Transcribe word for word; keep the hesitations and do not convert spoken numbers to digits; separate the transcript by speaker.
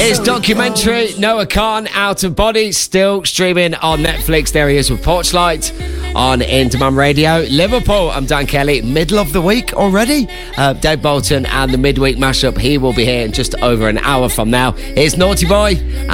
Speaker 1: His documentary, Noah Khan, Out of Body, still streaming on Netflix. There he is with Porchlight on Into Mum Radio. Liverpool, I'm Dan Kelly. Middle of the week already. Uh, Dave Bolton and the midweek mashup. He will be here in just over an hour from now. Here's Naughty Boy. And